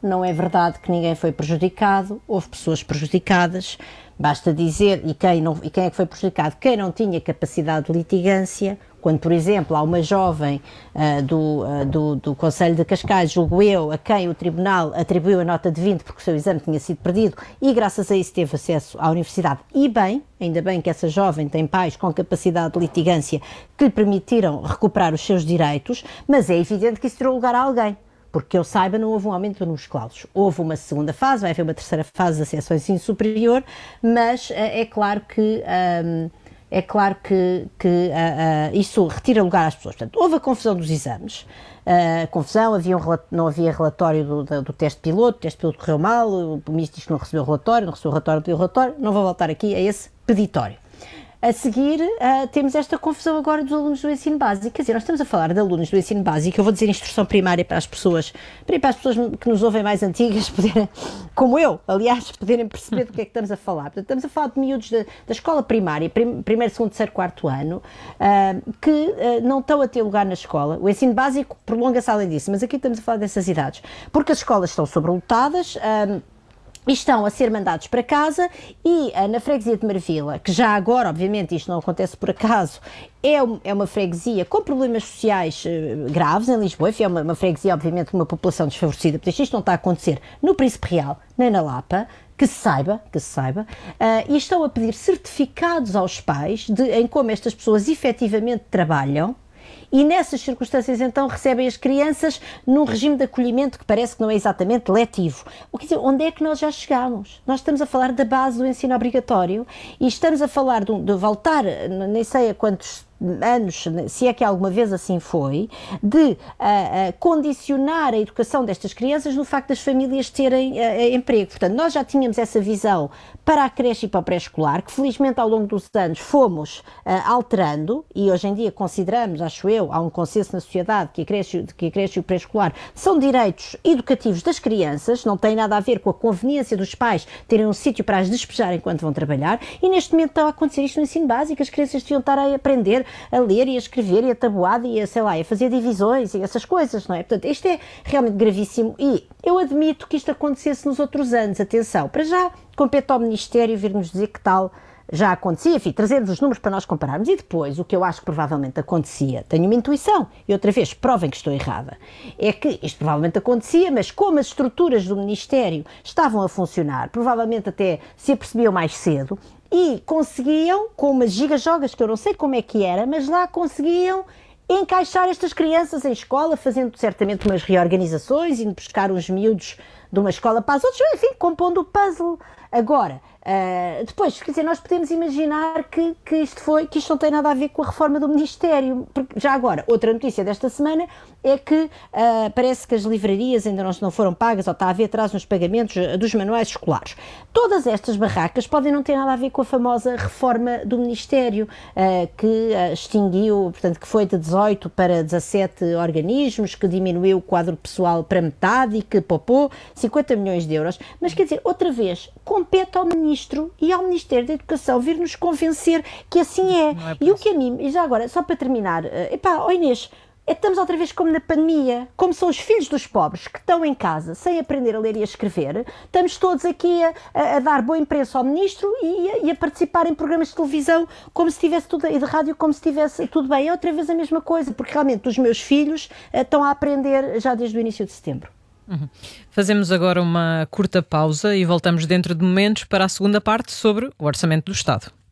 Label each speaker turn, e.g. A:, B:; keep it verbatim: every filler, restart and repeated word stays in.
A: não é verdade que ninguém foi prejudicado, houve pessoas prejudicadas, basta dizer, e quem, não, e quem é que foi prejudicado? Quem não tinha capacidade de litigância, quando, por exemplo, há uma jovem uh, do, uh, do, do Conselho de Cascais, julgo eu, a quem o Tribunal atribuiu a nota de vinte porque o seu exame tinha sido perdido e graças a isso teve acesso à universidade. E bem, ainda bem que essa jovem tem pais com capacidade de litigância que lhe permitiram recuperar os seus direitos, mas é evidente que isso tirou lugar a alguém. Porque que eu saiba, não houve um aumento de número de clausos. Houve uma segunda fase, vai haver uma terceira fase de acesso ao ensino superior, mas uh, é claro que... Um, é claro que, que uh, uh, isso retira lugar às pessoas. Portanto, houve a confusão dos exames, uh, confusão, havia um, não havia relatório do, do, do teste piloto, o teste piloto correu mal, o ministro diz que não recebeu o relatório, não recebeu o relatório, não pediu o relatório, não vou voltar aqui a esse peditório. A seguir, uh, temos esta confusão agora dos alunos do ensino básico. Quer dizer, nós estamos a falar de alunos do ensino básico, eu vou dizer instrução primária para as pessoas, para as pessoas que nos ouvem mais antigas, poderem, como eu, aliás, poderem perceber do que é que estamos a falar. Portanto, estamos a falar de miúdos da, da escola primária, prim, primeiro, segundo, terceiro, quarto ano, uh, que uh, não estão a ter lugar na escola. O ensino básico prolonga-se além disso, mas aqui estamos a falar dessas idades. Porque as escolas estão sobrelotadas, uh, e estão a ser mandados para casa e uh, na freguesia de Marvila, que já agora, obviamente, isto não acontece por acaso, é, um, é uma freguesia com problemas sociais uh, graves em Lisboa, enfim, é uma, uma freguesia, obviamente, com uma população desfavorecida, porque isto não está a acontecer no Príncipe Real, nem na Lapa, que se saiba, que se saiba, uh, e estão a pedir certificados aos pais de, em como estas pessoas efetivamente trabalham. E nessas circunstâncias, então, recebem as crianças num regime de acolhimento que parece que não é exatamente letivo. O que dizer, onde é que nós já chegamos? Nós estamos a falar da base do ensino obrigatório e estamos a falar de, de voltar, nem sei a quantos anos, se é que alguma vez assim foi, de uh, uh, condicionar a educação destas crianças no facto das famílias terem uh, emprego. Portanto, nós já tínhamos essa visão para a creche e para o pré-escolar, que felizmente ao longo dos anos fomos uh, alterando e hoje em dia consideramos, acho eu, há um consenso na sociedade que a creche, que a creche e o pré-escolar são direitos educativos das crianças, não tem nada a ver com a conveniência dos pais terem um sítio para as despejar enquanto vão trabalhar, e neste momento está a acontecer isto no ensino básico, as crianças deviam estar a aprender a ler e a escrever e a tabuada e a, sei lá, a fazer divisões e essas coisas, não é? Portanto, isto é realmente gravíssimo e eu admito que isto acontecesse nos outros anos, atenção, para já compete ao Ministério vir-nos dizer que tal já acontecia, enfim, trazer-nos os números para nós compararmos e depois, o que eu acho que provavelmente acontecia, tenho uma intuição, e outra vez, provem que estou errada, é que isto provavelmente acontecia, mas como as estruturas do Ministério estavam a funcionar, provavelmente até se apercebiam mais cedo, e conseguiam, com umas gigajogas que eu não sei como é que era, mas lá conseguiam encaixar estas crianças em escola, fazendo certamente umas reorganizações, indo buscar uns miúdos de uma escola para as outras, enfim, compondo o puzzle. Agora, uh, depois, quer dizer, nós podemos imaginar que, que, isto foi, que isto não tem nada a ver com a reforma do Ministério. Porque, já agora, outra notícia desta semana é que uh, parece que as livrarias ainda não, não foram pagas ou está a haver atraso nos pagamentos dos manuais escolares. Todas estas barracas podem não ter nada a ver com a famosa reforma do Ministério, uh, que uh, extinguiu, portanto, que foi de dezoito para dezassete organismos, que diminuiu o quadro pessoal para metade e que poupou cinquenta milhões de euros. Mas, quer dizer, outra vez, compete ao Ministro e ao Ministério da Educação vir-nos convencer que assim é. é e o que a mim, e já agora, só para terminar, uh, epá, ó Inês, estamos outra vez como na pandemia, como são os filhos dos pobres que estão em casa sem aprender a ler e a escrever, estamos todos aqui a, a, a dar boa imprensa ao Ministro e a, e a participar em programas de televisão como se tivesse tudo, e de rádio como se tivesse tudo bem. É outra vez a mesma coisa, porque realmente os meus filhos uh, estão a aprender já desde o início de setembro.
B: Uhum. Fazemos agora uma curta pausa e voltamos dentro de momentos para a segunda parte sobre o Orçamento do Estado.